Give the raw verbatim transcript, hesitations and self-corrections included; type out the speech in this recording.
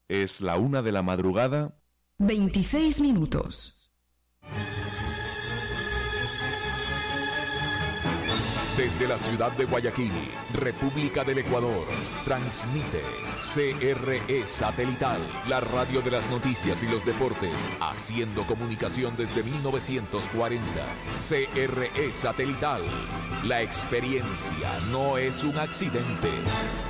Es la una de la madrugada. veintiséis minutos. Desde la ciudad de Guayaquil, República del Ecuador, transmite C R E Satelital, la radio de las noticias y los deportes, haciendo comunicación desde mil novecientos cuarenta. C R E Satelital, la experiencia no es un accidente.